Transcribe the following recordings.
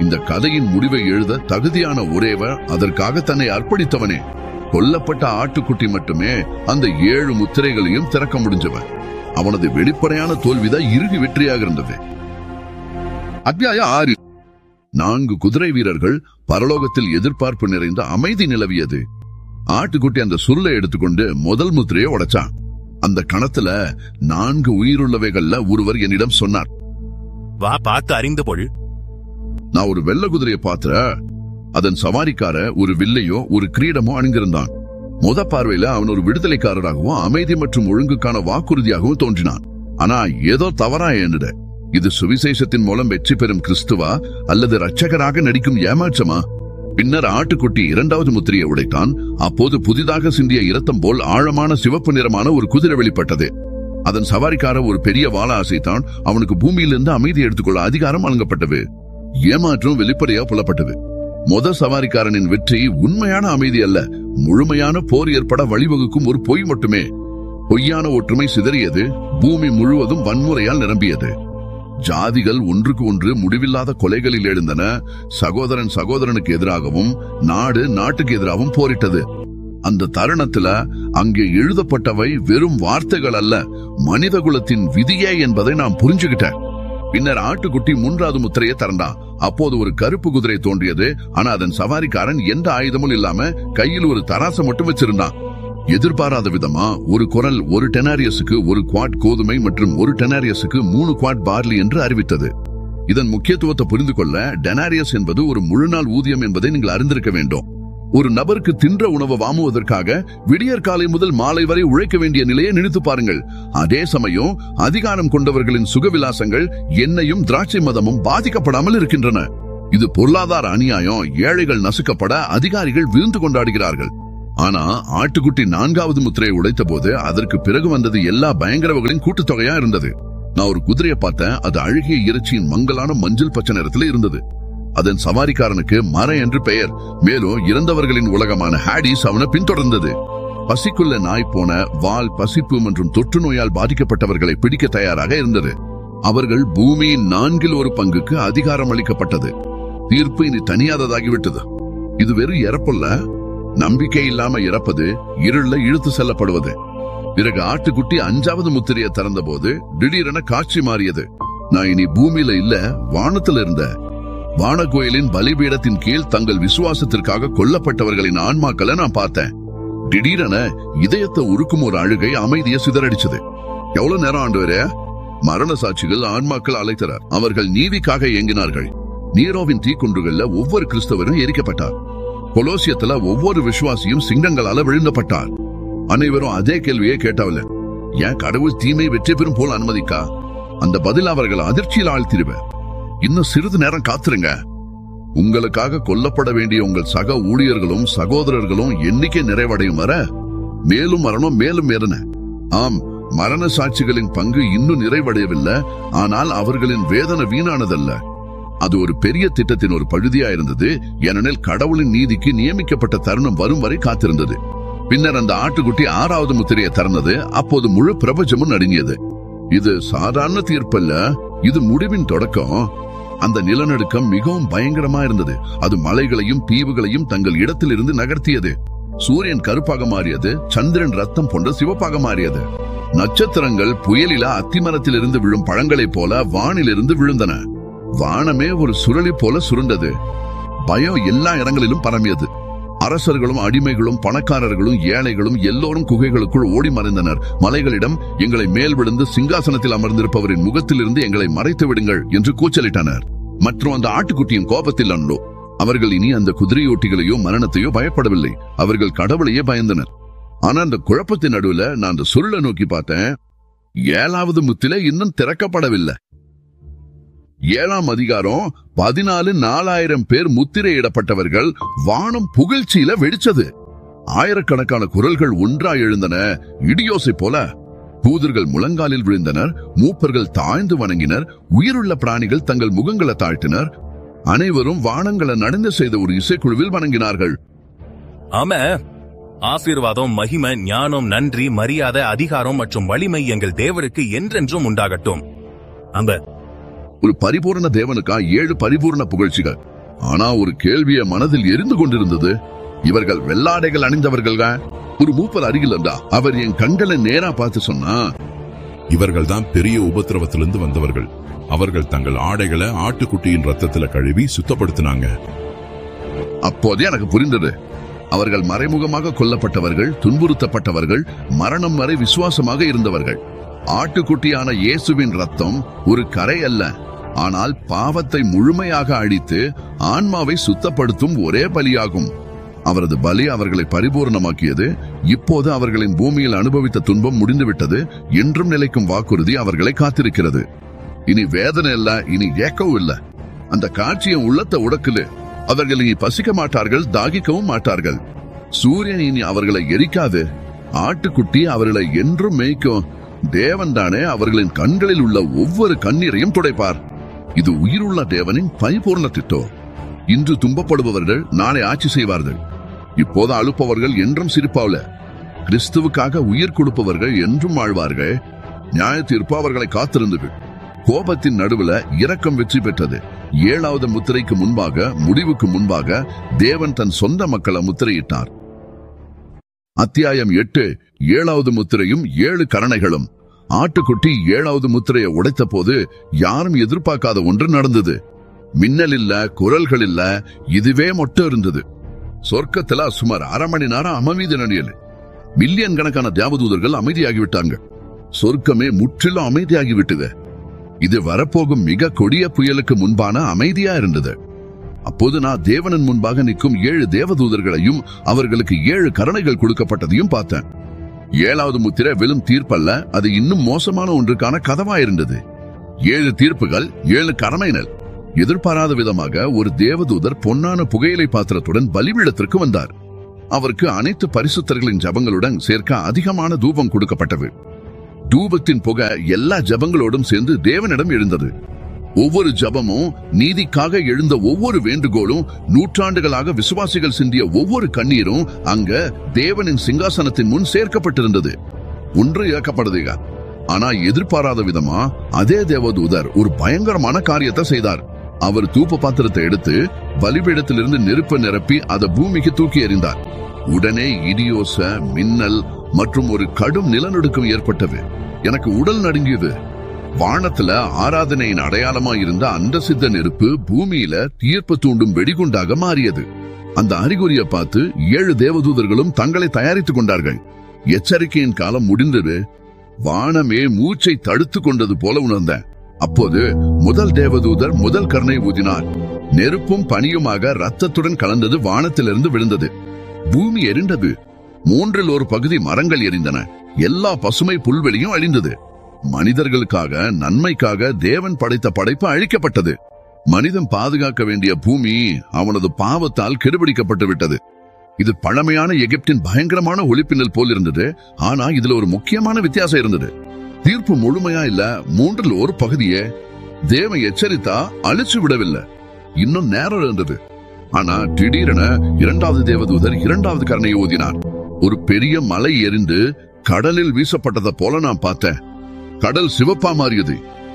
இந்த கதையின் முடிவை எழுத தகுதியான ஒரேவர் அதற்காக தன்னை அர்ப்பணித்தவனே. கொல்லப்பட்ட ஆட்டுக்குட்டி மட்டுமே அந்த 7 முத்திரைகளையும் திறக்க முடிஞ்சவன். அவனது வெளிப்படையான தோல்விதான் இறுதி வெற்றியாக இருந்தது. அத்தியாயம் 6. 4 குதிரை வீரர்கள். பரலோகத்தில் எதிர்பார்ப்பு நிறைந்த அமைதி நிலவியது. ஆட்டுக்குட்டி அந்த சுருளை எடுத்துக்கொண்டு முதல் முத்திரையை உடைச்சான். அந்த கணத்துல 4 உயிருள்ளவைகள்ல ஒருவர் என்னிடம் சொன்னார், வா பார்த்து அறிந்து கொள். நான் ஒரு வெள்ள குதிரையை பாத்துற. அதன் சவாரிக்கார ஒரு வில்லையோ ஒரு கிரீடமோ அணிந்திருந்தான். முத பார்வையில அவன் ஒரு விடுதலைக்காரராகவும் அமைதி மற்றும் ஒழுங்குக்கான வாக்குறுதியாகவும் தோன்றினான். ஆனா ஏதோ தவறா என்னிட. இது சுவிசேஷத்தின் மூலம் வெற்றி பெறும் கிறிஸ்துவா அல்லது இரட்சகராக நடிக்கும் ஏமாற்றமா? பின்னர் ஆட்டுக்குட்டி 2வது முத்திரையை உடைத்தான். அப்போது புதிதாக சிந்திய இரத்தம் போல் ஆழமான சிவப்பு நிறமான ஒரு குதிரை வெளிப்பட்டது. அதன் சவாரிக்கார ஒரு பெரிய வாளை அசைத்தான். அவனுக்கு பூமியிலிருந்து அமைதி எடுத்துக்கொள்ள அதிகாரம் வழங்கப்பட்டது. ஏமாற்றம் வெளிப்படையா புலப்பட்டது. சவாரிக்காரனின் வெற்றி உண்மையான அமைதி அல்ல, முழுமையான போர் ஏற்பட வழிவகுக்கும் ஒரு பொய் மட்டுமே. பொய்யான ஒற்றுமை சிதறியது. பூமி முழுவதும் வன்முறையால் நிரம்பியது. ஜாதிகள் ஒன்றுக்கு ஒன்று முடிவில்லாத கொலைகளில் எழுந்தன. சகோதரன் சகோதரனுக்கு எதிராகவும் நாடு நாட்டுக்கு எதிராகவும் போரிட்டது. அந்த தருணத்துல அங்கே எழுதப்பட்டவை வெறும் வார்த்தைகள் அல்ல, மனித குலத்தின் விதியே என்பதை நான் புரிஞ்சுகிட்டேன். பின்னர் ஆட்டுக்குட்டி 3வது முத்திரையை திறந்தான். அப்போது ஒரு கருப்பு குதிரை தோன்றியது. ஆனா அதன் சவாரிக்காரன் எந்த ஆயுதமும் இல்லாம கையில் ஒரு தராசை மட்டும் வச்சிருந்தான். எதிர்பாராத விதமா ஒரு குரல் 1 டெனாரியஸுக்கு 1 குவாட் கோதுமை மற்றும் 1 டெனாரியஸுக்கு 3 குவாட் பார்லி என்று அறிவித்தது. இதன் முக்கியத்துவத்தை புரிந்து கொள்ள, டெனாரியஸ் என்பது ஒரு முழுநாள் ஊதியம் என்பதை நீங்கள் அறிந்திருக்க வேண்டும். ஒரு நபருக்கு தின்ற உணவை வாங்குவதற்காக விடியற் காலை முதல் மாலை வரை உழைக்க வேண்டிய நிலையை நினைத்து பாருங்கள். அதே சமயம் அதிகாரம் கொண்டவர்களின் சுகவிலாசங்கள் எண்ணெயும் திராட்சை மதமும் பாதிக்கப்படாமல் இருக்கின்றன. இது பொருளாதார அநியாயம். ஏழைகள் நசுக்கப்பட அதிகாரிகள் விருந்து கொண்டாடுகிறார்கள். ஆனா ஆட்டுக்குட்டி 4வது முத்திரையை உடைத்த போது அதற்கு பிறகு வந்தது எல்லா பயங்கரவர்களின் கூட்டுத்தொகையா இருந்தது. நான் ஒரு குதிரையை பார்த்தேன். அது அழுகிய இறைச்சியின் மங்கலான மஞ்சள் பச்சை நிறத்துல இருந்தது. அதன் சவாரிக்காரனுக்கு மர என்று பெயர். மேலும் இறந்தவர்களின் உலகமான ஹாடிஸ் அவனை பின்தொடர்ந்தது. பசிக்குள்ள நாய் போன வால், பசிப்பு மற்றும் தொற்று நோயால் பாதிக்கப்பட்டவர்களை பிடிக்க தயாராக இருந்தது. அவர்கள் பூமியின் 4ல் 1 பங்குக்கு அதிகாரம் அளிக்கப்பட்டது. தீர்ப்பு இனி தனியாததாகிவிட்டது. இது வெறும் இறப்பல்ல, நம்பிக்கை இல்லாம இறப்பது, இருள இழுத்து செல்லப்படுவது. பிறகு ஆட்டுக்குட்டி 5வது முத்திரையை திறந்த போது திடீரென காட்சி மாறியது. நான் இனி பூமியில இல்ல, வானத்துல இருந்த. வானகோயிலின் பலிபீடத்தின் கீழ் தங்கள் விசுவாசத்திற்காக கொல்லப்பட்டவர்களின் ஆன்மாக்களை நான் பார்த்தேன். திடீரென இதயத்தை உருக்கும் ஒரு அழுகை அமைதியை சிதறடிச்சது. எவ்வளவு நேரம் ஆண்டவரே? மரண சாட்சிகள் ஆன்மாக்கள் அழைத்தனர். அவர்கள் நீதிக்காக இயங்கினார்கள். நீரோவின் தீக்குண்டுகள்ல ஒவ்வொரு கிறிஸ்தவரும் எரிக்கப்பட்டார். கொலோசியத்துல ஒவ்வொரு விசுவாசியும் சிங்கங்களால விழுந்தப்பட்டார். அனைவரும் அதே கேள்வியை கேட்டாவில்லை, ஏன் கடவுள் தீமை வெற்றி பெறும் போல் அனுமதிக்கா? அந்த பதில் அவர்கள் அதிர்ச்சியில் ஆழ்த்திருவர். இன்னும் சிறிது நேரம் காத்துருங்க. உங்களுக்காக கொல்லப்பட வேண்டிய உங்கள் சக ஊழியர்களும் சகோதரர்களும் எண்ணிக்கை நிறைவடையும் வர மேலும் மரணம் மேலும் ஏறின. ஆம், மரண சாட்சிகளின் பங்கு இன்னும் நிறைவடையவில்லை. ஆனால் அவர்களின் வேதனை வீணானதல்ல. அது ஒரு பெரிய திட்டத்தின் ஒரு பகுதியா இருந்தது. ஏனெனில் கடவுளின் நீதிக்கு நியமிக்கப்பட்ட தருணம் வரும் வரை காத்திருந்தது. பின்னர் அந்த ஆட்டுக்குட்டி 6வது முத்திரையை திறந்தது. அப்போது முழு பிரபஞ்சமும் நடுங்கியது. இது சாதாரண தீர்ப்பல்ல, இது முடிவின் தொடக்கம். அந்த நிலநடுக்கம் மிகவும் பயங்கரமா இருந்தது. அது மலைகளையும் தீவுகளையும் தங்கள் இடத்தில் இருந்து நகர்த்தியது. சூரியன் கருப்பாக மாறியது. சந்திரன் ரத்தம் போன்ற சிவப்பாக மாறியது. நட்சத்திரங்கள் புயலில அத்திமரத்தில் இருந்து விழும் பழங்களைப் போல வானிலிருந்து விழுந்தன. வானமே ஒரு சுருளி போல சுருண்டது. பயம் எல்லா இடங்களிலும் பரம்பியது. அரசர்களும் அடிமைகளும் பணக்காரர்களும் ஏழைகளும் எல்லோரும் குகைகளுக்குள் ஓடி மறைந்தனர். மலைகளிடம், எங்களை மேல் விழுந்து சிங்காசனத்தில் அமர்ந்திருப்பவரின் முகத்திலிருந்து எங்களை மறைத்து விடுங்கள் என்று கூச்சலிட்டனர். மற்றும் அந்த ஆட்டுக்குட்டியின் கோபத்தில் அன்றோ அவர்கள் இனி அந்த குதிரையோட்டிகளையோ மரணத்தையோ பயப்படவில்லை. அவர்கள் கடவுளையே பயந்தனர். ஆனா அந்த குழப்பத்தின் நடுவுல நான் அந்த சுருளை நோக்கி பார்த்தேன். 7வது முத்திரை இன்னும் திறக்கப்படவில்லை. 7ஆம் அதிகாரம் 14,000 பேர் முத்திரையிடப்பட்டவர்கள். வானம் புகழ்ச்சியில வெடிச்சது. ஆயிரக்கணக்கான குரல்கள் ஒன்றாய் எழுந்தன, இடியோசை போல. தூதர்கள் முழங்காலில் விழுந்தனர். மூப்பர்கள் தாழ்ந்து வணங்கினர். உயிருள்ள பிராணிகள் தங்கள் முகங்களை தாழ்த்தினர். அனைவரும் வானங்களை நடந்து செய்த ஒரு இசைக்குழுவில் வணங்கினார்கள். ஆமா, ஆசீர்வாதம், மகிமை, ஞானம், நன்றி, மரியாதை, அதிகாரம் மற்றும் வலிமை எங்கள் தேவருக்கு என்றென்றும் உண்டாகட்டும். ஒரு பரிபூர்ண தேவனுக்கா 7 பரிபூர்ண புகழ்ச்சிகள். ஆனா ஒரு கேள்விய மனதில் எரிந்து கொண்டிருந்தது. இவர்கள் வெள்ளாடைகள் அணிந்தவர்கள். ஒரு மூப்பர் அருகில் இருந்தா அவர் என் கண்களை நேரா பார்த்து சொன்னா, இவர்கள் தான் பெரிய உபத்திரவத்திலிருந்து வந்தவர்கள். அவர்கள் தங்கள் ஆடைகளை ஆட்டுக்குட்டியின் ரத்தத்துல கழுவி சுத்தப்படுத்தினாங்க. அப்போதே எனக்கு புரிந்தது. அவர்கள் மறைமுகமாக கொல்லப்பட்டவர்கள், துன்புறுத்தப்பட்டவர்கள், மரணம் வரை விசுவாசமாக இருந்தவர்கள். ஆட்டுக்குட்டியான இயேசுவின் ரத்தம் ஒரு கரை அல்ல, ஆனால் பாவத்தை முழுமையாக அழித்து ஆன்மாவை சுத்தப்படுத்தும் ஒரே பலியாகும். அவரது பலி அவர்களை பரிபூர்ணமாக்கியது. இப்போது அவர்களின் பூமியில் அனுபவித்த துன்பம் முடிந்துவிட்டது. என்றும் நிலைக்கும் வாக்குறுதி அவர்களை காத்திருக்கிறது. இனி வேதனை இல்ல, இனி ஏக்கவும் இல்ல. அந்த காட்சியை உள்ளத்தை உடக்குது. அவர்கள் இனி பசிக்க மாட்டார்கள், தாகிக்கவும் மாட்டார்கள். சூரியன் இனி அவர்களை எரிக்காது. ஆட்டுக்குட்டி அவர்களை என்றும் மேய்க்கும். தேவன் தானே அவர்களின் கண்களில் உள்ள ஒவ்வொரு கண்ணீரையும் துடைப்பார். இது உயிருள்ள தேவனின் பரிபூர்ண திட்டம். இன்று துன்பப்படுபவர்கள் நாளை ஆட்சி செய்வார்கள். இப்போது அழுப்பவர்கள் என்றும் சிரிப்பாவல. கிறிஸ்துவுக்காக உயிர் கொடுப்பவர்கள் என்றும் வாழ்வார்கள். நியாய தீர்ப்பு அவர்களை காத்திருந்தது. கோபத்தின் நடுவுல இரக்கம் வெற்றி பெற்றது. 7வது முத்திரைக்கு முன்பாக, முடிவுக்கு முன்பாக தேவன் தன் சொந்த மக்களை முத்திரையிட்டார். அத்தியாயம் 8. 7வது முத்திரையும் 7 கரணைகளும். ஆட்டுக்குட்டி 7வது முத்திரையை உடைத்த போது யாரும் எதிர்பார்க்காத ஒன்று நடந்தது. மின்னல் இல்ல, குரல்கள் இல்ல, இதுவே மட்டும் இருந்தது. சொர்க்கத்துல சுமார் 1/2 மணி நேரம் அமைதி நிலையில் மில்லியன் கணக்கான தேவதூதர்கள் அமைதியாகிவிட்டாங்க. சொர்க்கமே முற்றிலும் அமைதியாகிவிட்டது. இது வரப்போகும் மிக கொடிய புயலுக்கு முன்பான அமைதியா இருந்தது. அப்போது நான் தேவனின் முன்பாக நிற்கும் 7 தேவதூதர்களையும் அவர்களுக்கு 7 கரணைகள் கொடுக்கப்பட்டதையும் பார்த்தேன். 7வது முத்திரை வெறும் தீர்ப்பல்ல, அது இன்னும் மோசமான ஒன்றுக்கான கதவாயிருந்தது. 7 தீர்ப்புகள், 7 கரணைகள். எதிர்பாராத விதமாக ஒரு தேவதூதர் பொன்னான புகையிலை பாத்திரத்துடன் பலிபீடத்திற்கு வந்தார். அவருக்கு அனைத்து பரிசுத்தர்களின் ஜபங்களுடன் சேர்க்க அதிகமான தூபம் கொடுக்கப்பட்டது. தூபத்தின் புகை எல்லா ஜபங்களோடும் சேர்ந்து தேவனிடம் எழுந்தது. ஒவ்வொரு ஜபமும், நீதிக்காக எழுந்த ஒவ்வொரு வேண்டுகோளும், நூற்றாண்டுகளாக விசுவாசிகள் சிந்திய ஒவ்வொரு கண்ணீரும் அங்க தேவனின் சிங்காசனத்தின் முன் சேர்க்கப்பட்டிருந்தது. ஒன்று இழக்கப்படுதுங்க. ஆனா எதிர்பாராத விதமா அதே தேவதூதர் ஒரு பயங்கரமான காரியத்தை செய்தார். அவர் தூப பாத்திரத்தை எடுத்து பலிபீடத்திலிருந்து நெருப்பை நிரப்பி அதை பூமிக்கு தூக்கி எறிந்தார். உடனே இடியோச, மின்னல் மற்றும் ஒரு கடும் நிலநடுக்கம் ஏற்பட்டது. எனக்கு உடல் நடுங்கியது. வானத்துல ஆராதனையின் அடையாளமா இருந்த அந்த சித்த நெருப்பு பூமியில தீர்ப்பு தூண்டும் வெடிகுண்டாக மாறியது. அந்த அறிகுறியை பார்த்து 7 தேவதூதர்களும் தங்களை தயாரித்துக் கொண்டார்கள். எச்சரிக்கையின் காலம் முடிந்தது. வானமே மூச்சை தடுத்து கொண்டது போல உணர்ந்தேன். அப்போது முதல் தேவதூதர் முதல் கர்ணை ஊதினார். நெருப்பும் பனியுமாக ரத்தத்துடன் கலந்தது வானத்திலிருந்து விழுந்தது. பூமி எரிந்தது. 1/3 பகுதி மரங்கள் எரிந்தன. எல்லா பசுமை புல்வெளியும் அழிந்தது. மனிதர்களுக்காக, நன்மைக்காக தேவன் படைத்த படைப்பு அழிக்கப்பட்டது. மனிதன் பாதுகாக்க வேண்டிய பூமி அவனது பாவத்தால் கெடுபிடிக்கப்பட்டு விட்டது. இது பழமையான எகிப்தின் பயங்கரமான ஒளிப்பின்னல் போல் இருந்தது. ஆனா இதுல ஒரு முக்கியமான வித்தியாசம் இருந்தது. தீர்ப்பு முழுமையா இல்ல, 1/3 பகுதியே தேவன் எச்சரித்தா அழிச்சு விடவில்லை. இன்னும் நேரம் இருந்தது. ஆனா திடீரென 2வது தேவதூதர் 2வது கரணையை ஊதினார். ஒரு பெரிய மலை எரிந்து கடலில் வீசப்பட்டதை போல நான் பார்த்தேன். கடல் சிவப்பா மாறியது.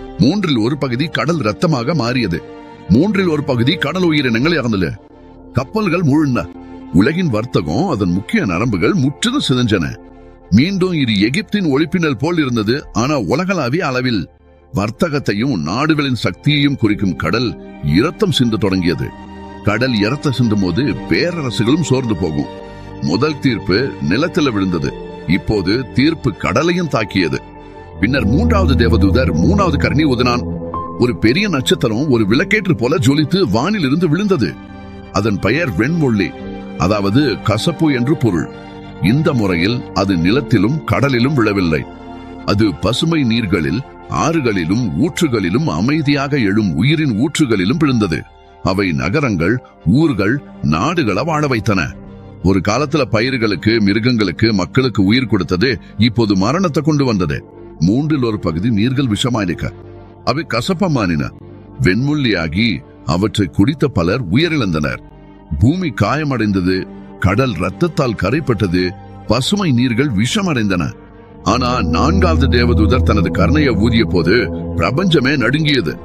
1/3 பகுதி கடல் ரத்தமாக மாறியது. 1/3 பகுதி கடல் உயிரினங்கள் இறந்தது. கப்பல்கள் மூழ்கின. உலகின் வர்த்தகம், அதன் முக்கிய நரம்புகள் முற்றிலும் சிதைஞ்சன. மீண்டும் இது எகிப்தின் ஒளிப்பின்னல் போல் இருந்தது. ஆனா உலகளாவிய அளவில் வர்த்தகத்தையும் நாடுகளின் சக்தியையும் குறிக்கும் கடல் இரத்தம் சிந்த தொடங்கியது. கடல் இரத்தம் சிந்தும் போது பேரரசுகளும் சோர்ந்து போகும். முதல் தீர்ப்பு நிலத்தில் விழுந்தது. இப்போது தீர்ப்பு கடலையும் தாக்கியது. பின்னர் 3வது தேவதூதர் 3வது கரணி ஊதினான். ஒரு பெரிய நட்சத்திரம் ஒரு விளக்கேற்று போல ஜொலித்து வானில் இருந்து விழுந்தது. அதன் பெயர் வெண்முள்ளி, அதாவது கசப்பு என்று பொருள். இந்த முறையில் அது நிலத்திலும் கடலிலும் விழவில்லை. அது பசுமை நீர்களில், ஆறுகளிலும் ஊற்றுகளிலும் அமைதியாக எழும் உயிரின் ஊற்றுகளிலும் விழுந்தது. அவை நகரங்கள், ஊர்கள், நாடுகளை வாழ வைத்தன. ஒரு காலத்துல பயிர்களுக்கு, மிருகங்களுக்கு, மக்களுக்கு உயிர் கொடுத்தது இப்போது மரணத்தை கொண்டு வந்தது. 1/3 பகுதி நீர்கள் விஷமாயிருக்க அவை கசப்பமானின. வெண்முள்ளியாகி அவற்றை குடித்த பலர் உயிரிழந்தனர். பூமி காயமடைந்தது. கடல் ரத்தத்தால் கரைப்பட்டது. பசுமை நீர்கள் விஷமடைந்தன. ஆனா 4வது தேவதூதர் தனது கர்ணையை ஊதிய போது பிரபஞ்சமே நடுங்கியது.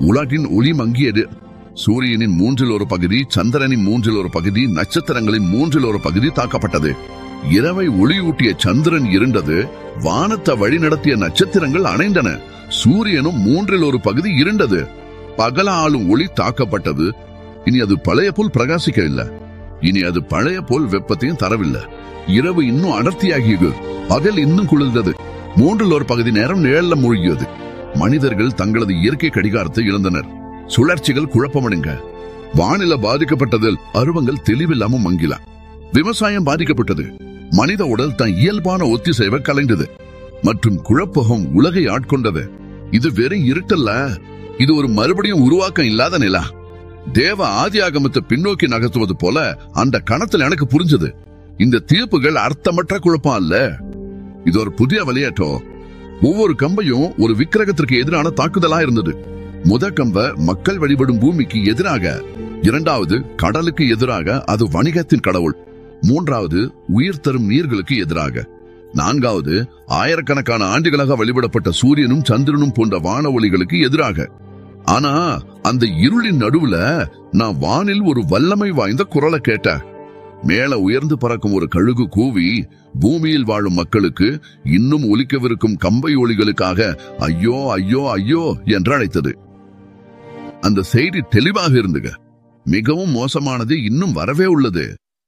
உலகின் ஒளி மங்கியது. சூரியனின் 1/3 பகுதி, சந்திரனின் 1/3 பகுதி, நட்சத்திரங்களின் 1/3 பகுதி தாக்கப்பட்டது. இரவை ஒளியூட்டிய சந்திரன் இருண்டது. வானத்தை வழிநடத்திய நட்சத்திரங்கள் அணைந்தன. சூரியனும் 1/3 பகுதி இருண்டது. பகல ஆளும் ஒளி தாக்கப்பட்டது. இனி அது பழைய போல் பிரகாசிக்க இல்லை. இனி அது பழைய போல் வெப்பத்தையும் தரவில்லை. இரவு இன்னும் அடர்த்தியாகியது. பகல் இன்னும் குளிர்ந்தது. 1/3 பகுதி நேரம் நிழல்ல மூழ்கியது. மனிதர்கள் தங்களது இயற்கை கடிகாரத்தை இழந்தனர். சுழற்சிகள் குழப்பமடைங்க. வானிலை பாதிக்கப்பட்டதில் அருவங்கள் தெளிவில்லாம மங்கில. விவசாயம் பாதிக்கப்பட்டது. மனித உடல் தன் இயல்பான ஒத்திசைவை கலைந்தது. மற்றும் குழப்பகம் உலகை ஆட்கொண்டது. இது வெறும் இருட்டல்ல, இது ஒரு மறுபடியும் உருவாக்கம் இல்லாத நிலா. தேவ ஆதியாகமத்தை பின்னோக்கி நகர்த்துவது போல அந்த கணத்தில் எனக்கு புரிஞ்சது. இந்த தீர்ப்புகள் அர்த்தமற்ற குழப்பம் அல்ல, இது ஒரு புதிய விளையாட்டோ. ஒவ்வொரு கம்பையும் ஒரு விக்கிரகத்திற்கு எதிரான தாக்குதலா இருந்தது. கம்ப மக்கள் வழிபடும் பூமிக்கு எதிராக, இரண்டாவது கடலுக்கு எதிராக, அது வணிகத்தின் கடவுள். மூன்றாவது உயிர் தரும் நீர்களுக்கு எதிராக. நான்காவது ஆயிரக்கணக்கான ஆண்டுகளாக வழிபடப்பட்ட சூரியனும் சந்திரனும் போன்ற வான ஒளிகளுக்கு எதிராக. ஆனா அந்த இருளின் நடுவுல நான் வானில் ஒரு வல்லமை வாய்ந்த குரலை கேட்டேன். மேல உயர்ந்து பறக்கும் ஒரு கழுகு கூவி பூமியில் வாழும் மக்களுக்கு இன்னும் ஒலிக்கவிருக்கும் கம்பை ஒளிகளுக்காக ஐயோ ஐயோ ஐயோ என்று அழைத்தது. அந்த செய்தி தெளிவாக இருந்துங்க. மிகவும் மோசமானது இன்னும் வரவே உள்ளது.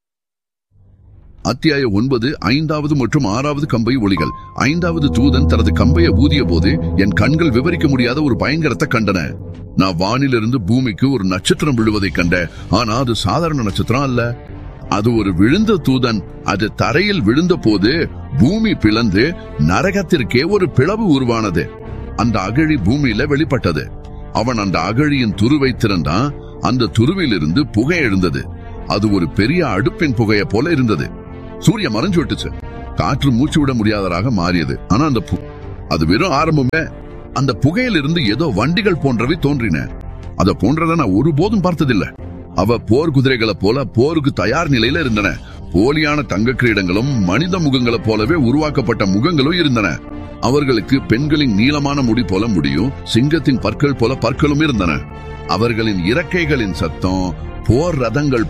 அத்தியாயம் 9 5வது மற்றும் 6வது கம்பை ஒளிகள். 5வது தூதன் தனது கம்பையை ஊதிய போது என் கண்கள் விவரிக்க முடியாத ஒரு பயங்கரத்தை கண்டன. நான் வானிலிருந்து பூமிக்கு ஒரு நட்சத்திரம் விழுவதை கண்டேன். ஆனா அது சாதாரண நட்சத்திரம் அல்ல, அது ஒரு விழுந்த தூதன். அது தரையில் விழுந்த போது பூமி பிளந்து நரகத்திற்கே ஒரு பிளவு உருவானது. அந்த அகழி பூமியில வெளிப்பட்டது. அவன் அந்த அகழியின் துருவை திறந்தான். அந்த துருவிலிருந்து புகை எழுந்தது. அது ஒரு பெரிய அடுப்பின் புகையை போல இருந்தது. சூரியன் மறைஞ்சு விட்டுச்சு. காற்று மூச்சு விட முடியாததாக மாறியது. ஆனா அது வெறும் ஆரம்பமே. அந்த புகையிலிருந்து ஏதோ வண்டிகள் போன்றவை தோன்றின. அத போன்றதை நான் ஒருபோதும் பார்த்ததில்லை. அவ போர் குதிரைகளை போல போருக்கு தயார் நிலையில இருந்தன. போலியான தங்க கிரீடங்களும் மனித முகங்களை போலவே உருவாக்கப்பட்ட முகங்களும் இருந்தன. அவர்களுக்கு பெண்களின் நீளமான முடி போல முடியும், சிங்கத்தின் பற்கள் போல பற்களும் இருந்தன. அவர்களின் இறக்கைகளின் சத்தம் போர் ரதங்கள்